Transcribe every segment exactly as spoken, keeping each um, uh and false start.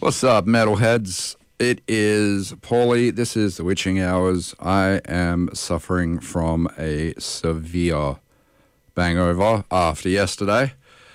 What's up, metalheads? It is Paulie. This is the Witching Hours. I am suffering from a severe hangover after yesterday.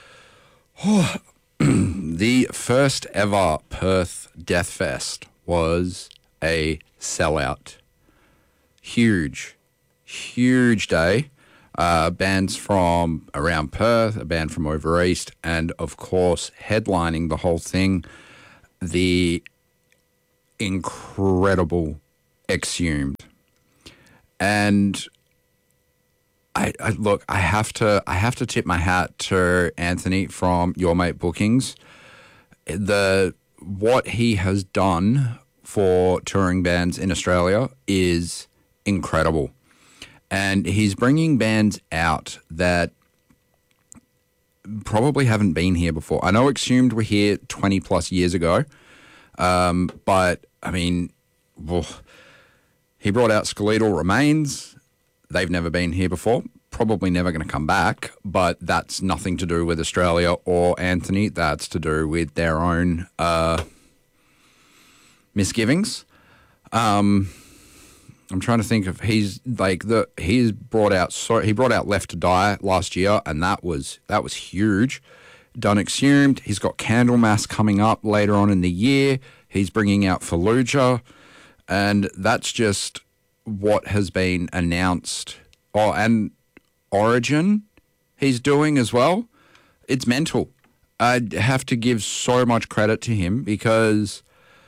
The first ever Perth Death Fest was a sellout. Huge, huge day. Uh, bands from around Perth, a band from over east, and of course, headlining the whole thing, the incredible Exhumed. And I, I look, I have to, I have to tip my hat to Anthony from Your Mate Bookings. The what he has done for touring bands in Australia is incredible. And he's bringing bands out that probably haven't been here before. I know Exhumed were here twenty plus years ago. Um, but, I mean, well, he brought out Skeletal Remains. They've never been here before. Probably never going to come back. But that's nothing to do with Australia or Anthony. That's to do with their own uh, misgivings. Um... I'm trying to think of he's like the he's brought out so he brought out Left to Die last year, and that was that was huge. Done Exhumed. He's got Candlemass coming up later on in the year. He's bringing out Fallujah, and that's just what has been announced. Oh, and Origin he's doing as well. It's mental. I'd have to give so much credit to him because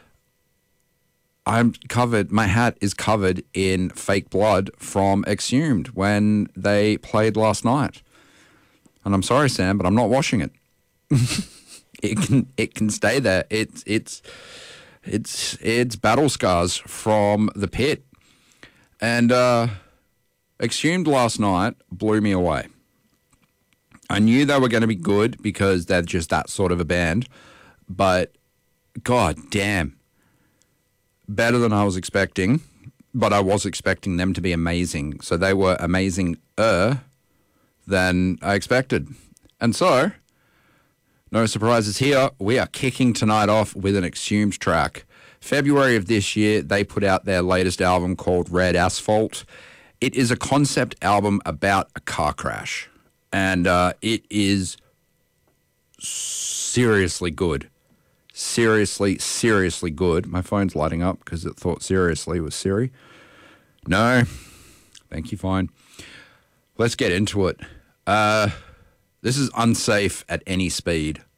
I'm covered, my hat is covered in fake blood from Exhumed when they played last night. And I'm sorry, Sam, but I'm not washing it. it can it can stay there. It's it's it's it's battle scars from the pit. And uh, Exhumed last night blew me away. I knew they were going to be good because they're just that sort of a band. But god damn. Better than I was expecting, but I was expecting them to be amazing. So they were amazing-er than I expected. And so, no surprises here. We are kicking tonight off with an Exhumed track. February of this year, they put out their latest album called Red Asphalt. It is a concept album about a car crash. And uh, it is seriously good. Seriously, seriously good. My phone's lighting up because it thought seriously was Siri. No. Thank you, fine. Let's get into it. Uh, this is Unsafe at Any Speed.